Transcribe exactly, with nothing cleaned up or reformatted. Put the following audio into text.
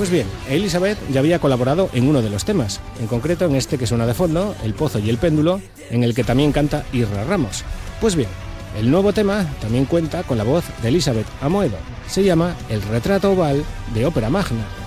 Pues bien, Elizabeth ya había colaborado en uno de los temas, en concreto en este que suena de fondo, El Pozo y el Péndulo, en el que también canta Irra Ramos. Pues bien, el nuevo tema también cuenta con la voz de Elizabeth Amoedo. Se llama El Retrato Oval de Ópera Magna.